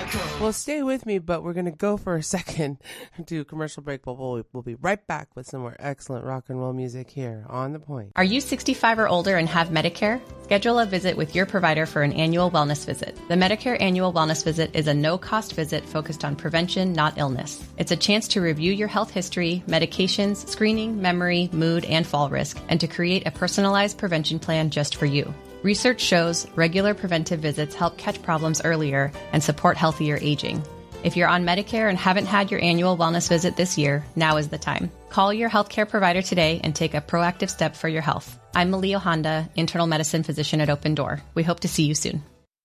Well, stay with me, but we're going to go for a second to commercial break. But we'll be right back with some more excellent rock and roll music here on The Point. Are you 65 or older and have Medicare? Schedule a visit with your provider for an annual wellness visit. The Medicare Annual Wellness Visit is a no-cost visit focused on prevention, not illness. It's a chance to review your health history, medications, screening, memory, mood, and fall risk, and to create a personalized prevention plan just for you. Research shows regular preventive visits help catch problems earlier and support healthier aging. If you're on Medicare and haven't had your annual wellness visit this year, now is the time. Call your healthcare provider today and take a proactive step for your health. I'm Malia Honda, internal medicine physician at Open Door. We hope to see you soon.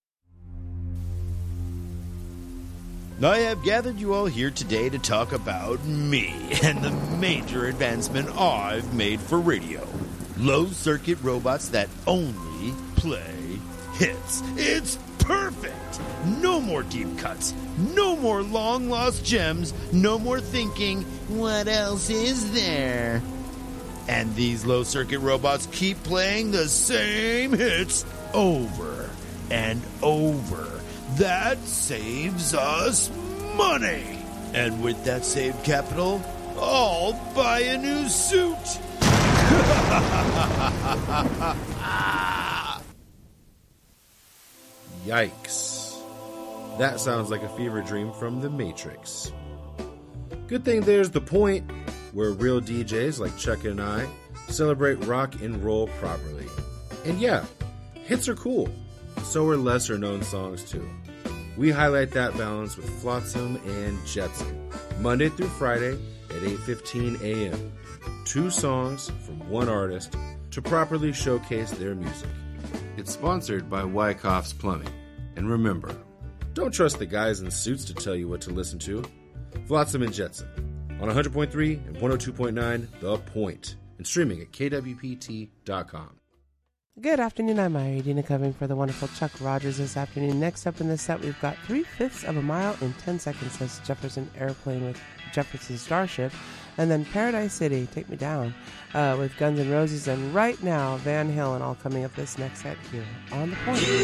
I have gathered you all here today to talk about me and the major advancement I've made for radio. Low-circuit robots that only play hits. It's perfect! No more deep cuts. No more long-lost gems. No more thinking, what else is there? And these low-circuit robots keep playing the same hits over and over. That saves us money. And with that saved capital, I'll buy a new suit. Yikes. That sounds like a fever dream from The Matrix. Good thing there's The Point, where real DJs like Chuck and I celebrate rock and roll properly. And yeah, hits are cool. So are lesser known songs too. We highlight that balance with Flotsam and Jetsam, Monday through Friday at 8:15 a.m. 2 songs from one artist to properly showcase their music. It's sponsored by Wyckoff's Plumbing. And remember, don't trust the guys in suits to tell you what to listen to. Flotsam and Jetsam on 100.3 and 102.9 The Point, and streaming at kwpt.com. Good afternoon, I'm Iridina, covering for the wonderful Chuck Rogers this afternoon. Next up in the set, we've got 3/5 of a mile in 10 seconds, says Jefferson Airplane with Jefferson Starship. And then Paradise City, Take Me Down, with Guns N' Roses. And right now, Van Halen all coming up this next set here on The Point.